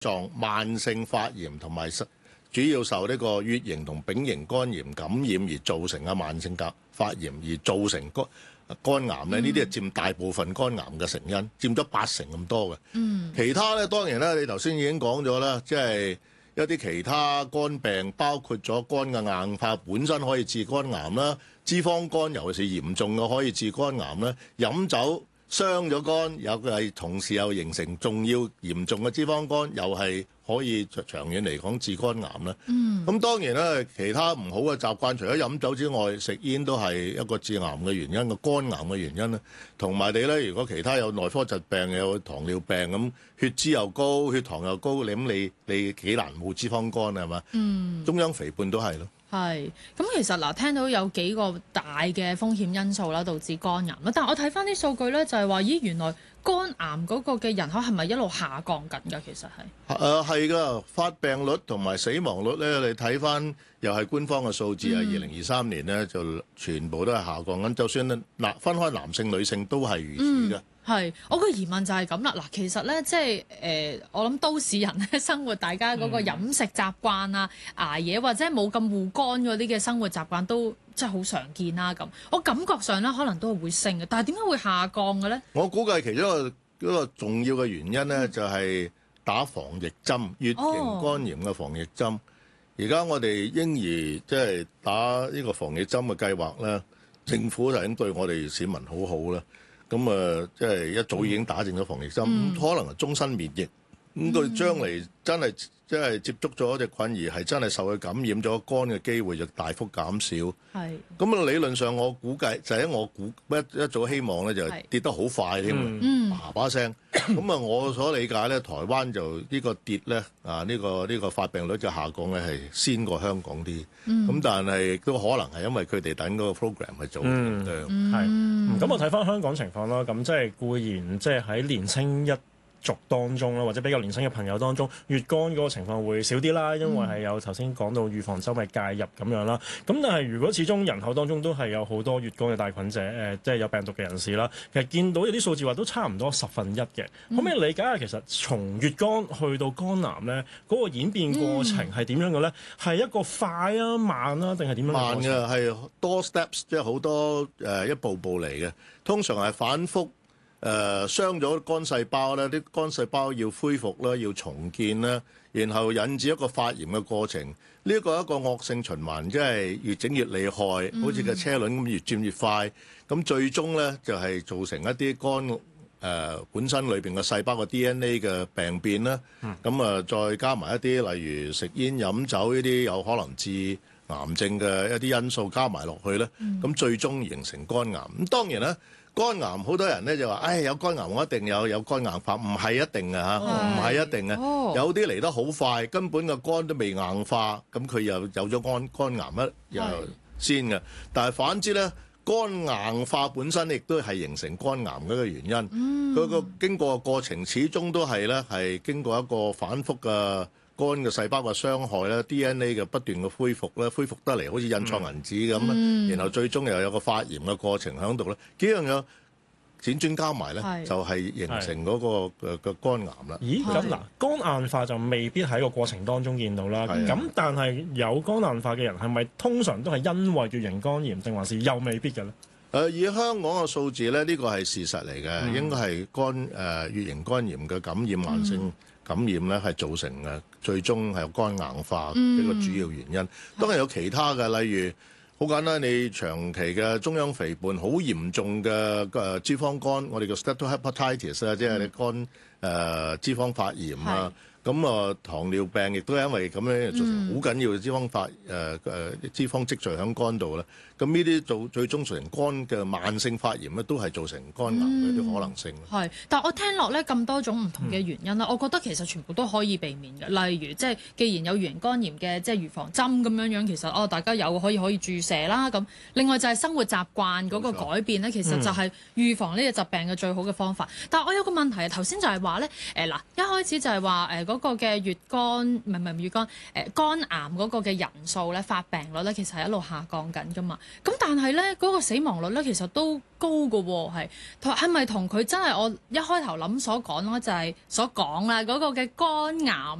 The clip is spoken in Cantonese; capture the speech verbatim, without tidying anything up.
臟慢性發炎同埋主要受呢個乙型同丙型肝炎感染而造成嘅慢性甲發炎而造成肝肝癌咧，呢啲係佔大部分肝癌嘅成因，佔咗八成咁多嘅。嗯，其他咧當然咧，你頭先已經講咗啦，即係一啲其他肝病，包括咗肝嘅硬化本身可以致肝癌啦，脂肪肝尤其是嚴重嘅可以致肝癌啦，飲酒傷咗肝，有係同時又形成重要嚴重嘅脂肪肝，又係可以長遠嚟講致肝癌啦。嗯，咁當然啦，其他唔好嘅習慣，除咗飲酒之外，食煙都係一個致癌嘅原因，個肝癌嘅原因啦。同埋你咧，如果其他有內科疾病，有糖尿病咁，血脂又高，血糖又高，你咁你你幾難冇脂肪肝係嘛？嗯，中央肥胖都係咯。 係，咁其實嗱，聽到有幾個大嘅風險因素啦，導致肝癌啦。但係我睇翻啲數據咧，就係話，咦，原來肝癌嗰個嘅人口係咪一路下降緊㗎？其實係誒係㗎，發病率同埋死亡率咧，你睇翻又係官方嘅數字啊，二零二三年咧就全部都係下降緊，就算嗱分開男性女性都係如此㗎。嗯係，我個疑問就係咁啦。嗱，其實咧，即係誒、呃，我諗都市人咧生活，大家嗰個飲食習慣啊、捱夜或者冇咁護肝嗰啲嘅生活習慣都即係好常見啦。咁我感覺上咧，可能都係會升嘅，但係點解會下降嘅咧？ 我估計其中一個一個重要嘅原因咧，就係打防疫針，乙型肝炎嘅防疫針。而家、哦、我哋嬰兒即係打呢個防疫針嘅計劃咧，政府就已經對我哋市民好好啦。咁啊，即係一早已經打正咗防疫針，嗯、可能係終身免疫。咁佢將嚟真係即係接觸咗隻菌而係真係受佢感染咗肝嘅機會就大幅減少。係。咁啊，理論上我估計就係、是、我估一一早希望咧就係跌得好快添，叭叭聲。咁啊，我所理解咧，台灣就呢個跌咧啊，呢、呢個呢、呢個發病率嘅下降咧係先過香港啲。咁、嗯、但係都可能係因為佢哋等嗰個 program 去做咁樣。 係。咁我睇翻香港情況啦，咁即係固然即係喺年青一族當中啦，或者比較年輕嘅朋友當中，乙肝嗰個情況會少啲啦，因為係有頭先講到預防針嘅介入咁樣啦。咁但係如果始終人口當中都係有好多乙肝嘅帶菌者，誒、呃、即係有病毒嘅人士啦，其實見到有啲數字話都差唔多十分一嘅。嗯、可唔可以理解下其實從乙肝去到肝癌咧，嗰、嗰個演變過程係點樣嘅咧？係、嗯、一個快啊、慢啊，定係點樣？ 慢嘅係多 steps， 即係好多誒、呃、一步步嚟嘅，通常係反覆。誒、呃、傷咗肝細胞咧，啲肝細胞要恢復啦，要重建啦，然後引致一個發炎嘅過程。呢個係一個惡性循環，即係越整越厲害，好似個車輪咁越轉越快。咁最終咧就係、是、造成一啲肝誒、呃、本身裏邊嘅細胞嘅 D N A 嘅病變啦。咁啊、嗯，再加埋一啲例如食煙飲酒呢啲有可能致癌症嘅一啲因素加埋落去咧，咁、嗯、最終形成肝癌。咁當然啦。肝癌好多人咧就話，唉，有肝癌我一定有有肝硬化，唔係一定嘅嚇，唔係、哦、一定嘅。哦、有啲嚟得好快，根本個肝都未硬化，咁佢又有咗肝肝癌一又先嘅。但係反之咧，肝硬化本身亦都係形成肝癌嘅一個原因。佢個、嗯、經過嘅過程始終都係咧係經過一個反覆嘅。肝嘅細胞嘅傷害咧 ，D N A 嘅不斷嘅恢復咧，恢復得嚟好似印錯銀紙咁，嗯、然後最終又有個發炎嘅過程喺度咧，幾樣嘢輾轉加埋咧，是就係形成嗰個嘅嘅肝癌啦。 咦？咁嗱，肝硬化就未必喺個過程當中見到啦。咁的但係有肝硬化嘅人係咪通常都係因為乙型肝炎，定還是又未必嘅咧？誒、 呃，以香港嘅數字咧，呢、這個係事實嚟嘅，嗯、應該係肝誒乙型肝炎嘅感染慢性。嗯感染咧係造成嘅，最終係有肝硬化呢個主要原因。嗯、當然有其他嘅，例如好簡單，你長期嘅中央肥胖、好嚴重嘅誒脂肪肝，我哋叫 steatohepatitis 啊，即係你肝誒脂肪發炎啊。咁啊，糖尿病亦都係因為咁樣造成好緊要嘅脂肪發誒誒、呃、脂肪積聚喺肝度啦。咁呢啲做最終造成肝嘅慢性發炎咧，都係造成肝癌嘅一啲可能性。係、嗯， 但係我聽落咧咁多種唔同嘅原因啦，嗯、我覺得其實全部都可以避免嘅。例如，即係既然有乙型肝炎嘅即係預防針咁樣樣，其實哦大家有可以可以注射啦。咁另外就係生活習慣嗰個改變咧，錯其實就係預防呢個疾病嘅最好嘅方法。但係我有個問題啊，頭先就係話。 話咧，誒嗱一開始就係話誒嗰個嘅乙肝唔係唔係乙肝誒肝癌嗰個嘅人數咧發病率咧其實係一路下降緊噶嘛。咁但係咧嗰個死亡率咧其實都高㗎喎，係係咪同佢真係我一開頭諗所講咯，就係所講啦嗰個嘅肝癌